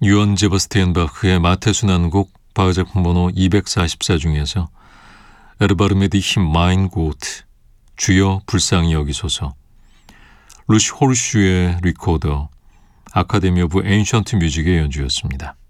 유언 제바스티안 바흐의 마태순환곡 바흐작품 번호 244 중에서 에르바르메 디 힘 마인 고트, 주여 불쌍히 여기소서, 루시 홀슈의 리코더, 아카데미 오브 엔션트 뮤직의 연주였습니다.